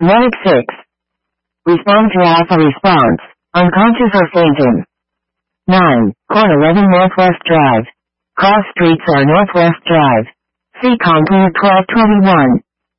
Medic 6. Respond to alpha response. Unconscious or fainting. 9. Court 11 Northwest Drive. Cross streets are Northwest Drive. See Conclude 1221.